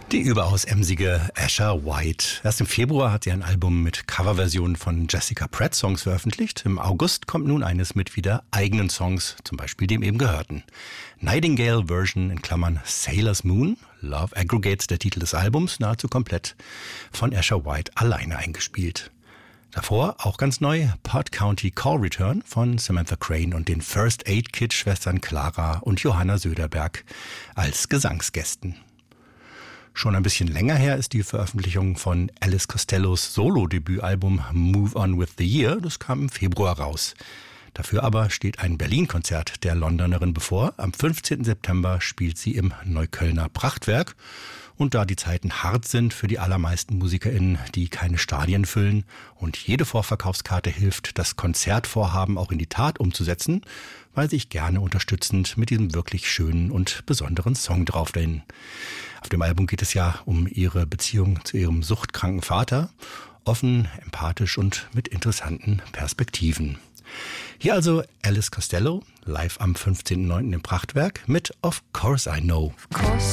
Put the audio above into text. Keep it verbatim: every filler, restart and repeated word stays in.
Die überaus emsige Asher White. Erst im Februar hat sie ein Album mit Coverversionen von Jessica Pratt Songs veröffentlicht. Im August kommt nun eines mit wieder eigenen Songs, zum Beispiel dem eben gehörten. Nightingale Version in Klammern Sailor's Moon, Love Aggregates, der Titel des Albums, nahezu komplett von Asher White alleine eingespielt. Davor, auch ganz neu, Pod County Call Return von Samantha Crane und den First Aid Kit Schwestern Clara und Johanna Söderberg als Gesangsgästen. Schon ein bisschen länger her ist die Veröffentlichung von Ellis Costellos Solo-Debütalbum Move On With The Year. Das kam im Februar raus. Dafür aber steht ein Berlin-Konzert der Londonerin bevor. Am fünfzehnten September spielt sie im Neuköllner Prachtwerk. Und da die Zeiten hart sind für die allermeisten MusikerInnen, die keine Stadien füllen und jede Vorverkaufskarte hilft, das Konzertvorhaben auch in die Tat umzusetzen, weise ich gerne unterstützend mit diesem wirklich schönen und besonderen Song drauf hin. Auf dem Album geht es ja um ihre Beziehung zu ihrem suchtkranken Vater. Offen, empathisch und mit interessanten Perspektiven. Hier also Ellis Costello, live am fünfzehnten neunten im Prachtwerk mit Of Course I Know.